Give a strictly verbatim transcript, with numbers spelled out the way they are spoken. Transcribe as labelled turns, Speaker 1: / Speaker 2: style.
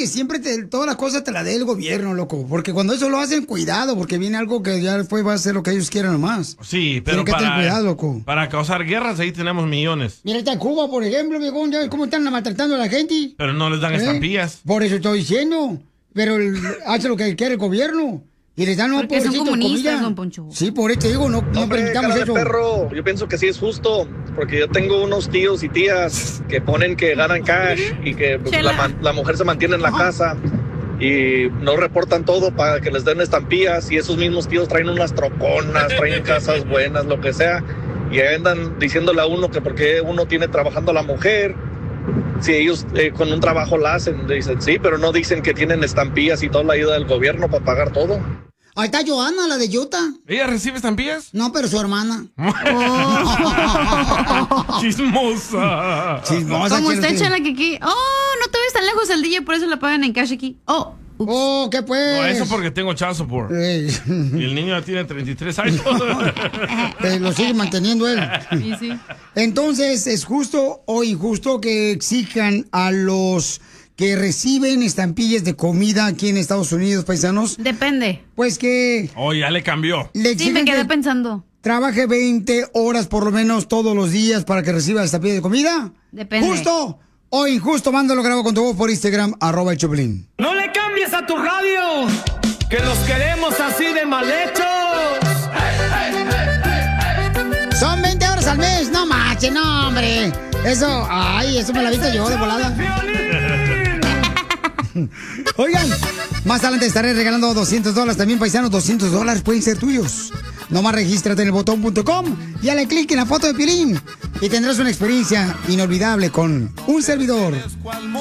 Speaker 1: que siempre te, todas las cosas te las dé el gobierno, loco. Porque cuando eso lo hacen, cuidado, porque viene algo que ya después va a hacer lo que ellos quieran nomás.
Speaker 2: Sí, pero
Speaker 1: que
Speaker 2: para,
Speaker 1: tener cuidado, loco.
Speaker 2: para causar guerras, ahí tenemos millones.
Speaker 1: Mira, está en Cuba, por ejemplo, viejón, ya ves cómo están maltratando a la gente.
Speaker 2: Pero no les dan
Speaker 1: ¿Eh?
Speaker 2: estampillas.
Speaker 1: Por eso estoy diciendo. Pero el, hace lo que quiere el gobierno. Y les dan un
Speaker 3: Porque son
Speaker 1: pobrecito
Speaker 3: comunistas,
Speaker 1: comida.
Speaker 3: don Poncho.
Speaker 1: Sí, por eso te digo, no, no
Speaker 4: Hombre,
Speaker 1: permitamos
Speaker 4: cara de
Speaker 1: eso.
Speaker 4: perro, yo pienso que sí es justo, porque yo tengo unos tíos y tías que ponen que ganan cash y que pues, la, man- la mujer se mantiene en la casa y no reportan todo para que les den estampillas, y esos mismos tíos traen unas troconas, traen casas buenas, lo que sea, y ahí andan diciéndole a uno que porque uno tiene trabajando a la mujer, si ellos eh, con un trabajo la hacen, dicen sí, pero no dicen que tienen estampillas y toda la ayuda del gobierno para pagar todo.
Speaker 1: Ahí está Joana, la de Utah.
Speaker 2: ¿Ella recibe estampillas?
Speaker 1: No, pero su hermana.
Speaker 2: Chismosa.
Speaker 1: Chismosa.
Speaker 3: Como
Speaker 1: que
Speaker 3: usted,
Speaker 1: no
Speaker 3: Chela, que aquí. Oh, no te ves tan lejos el D J, por eso la pagan en cash aquí. Oh. Ups.
Speaker 1: Oh, ¿qué pues?
Speaker 2: No, eso porque tengo child support.
Speaker 1: Eh,
Speaker 2: Y el niño ya tiene treinta y tres años.
Speaker 1: eh, lo sigue manteniendo él.
Speaker 3: Sí, sí.
Speaker 1: Entonces, ¿es justo o injusto que exijan a los que reciben estampillas de comida aquí en Estados Unidos, paisanos?
Speaker 3: Depende.
Speaker 1: Pues que
Speaker 2: Oh, ya le cambió.
Speaker 1: le
Speaker 3: Sí,
Speaker 1: exigen
Speaker 3: me quedé
Speaker 1: que
Speaker 3: pensando.
Speaker 1: trabaje veinte horas por lo menos todos los días para que reciba estampilla de comida.
Speaker 3: Depende.
Speaker 1: ¿Justo o injusto? Mándalo, grabo con tu voz por Instagram, arroba el Choplin.
Speaker 5: No le cambies a tu radio, que los queremos así de mal hechos.
Speaker 1: Son veinte horas al mes, no manches, no, hombre. Eso, ay, eso me la viste yo de volada. Oigan, más adelante estaré regalando doscientos dólares también, paisanos. doscientos dólares pueden ser tuyos. Nomás regístrate en el botón punto com y dale clic en la foto de Piolín y tendrás una experiencia inolvidable con un servidor.